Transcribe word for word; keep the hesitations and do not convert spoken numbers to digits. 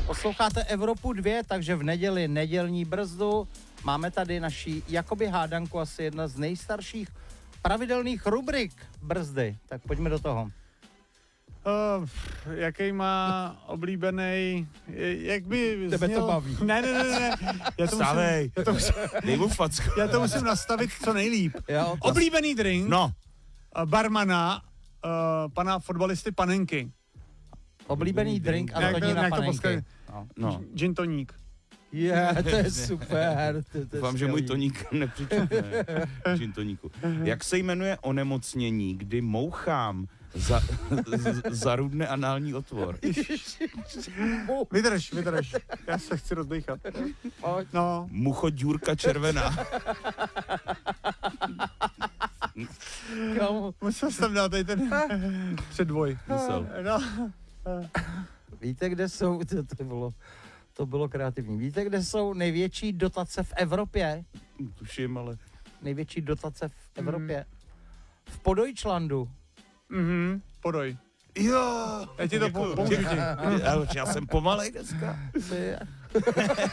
Posloucháte Evropu dva, takže v neděli nedělní brzdu. Máme tady naší jakoby hádanku, asi jedna z nejstarších pravidelných rubrik brzdy. Tak pojďme do toho. Uh, jaký má oblíbený, jak by Tebe zněl... to baví. Ne, ne, ne, ne. Já to Stávej. musím, já to musím, Dej mu facku. já to musím nastavit co nejlíp. Jo, to... Oblíbený drink No. uh, barmana, uh, pana fotbalisty Panenky. Oblíbený drink a Jak to to- ní na jak to panenky. poskali- No. No. Gin toník. Je, yeah, to je super. To, to je Doufám, že můj skvělý. toník nepřičetne. Gin toníku. Jak se jmenuje onemocnění, kdy mouchám za, z, zarudne anální otvor? Vydrž, vydrž. Já se chci rozdýchat. No, Muchoďůrka červená. Kamu. musel jsem dát tady ten předvoj. Musel. No. Víte, kde jsou, to, to, bylo, to bylo kreativní, víte, kde jsou největší dotace v Evropě? Tuším, ale... Největší dotace v Evropě? V Podojčlandu. Mhm, podoj. Jo! Já ti to po- pomůžu ti. Já, já jsem pomalej dneska. To je-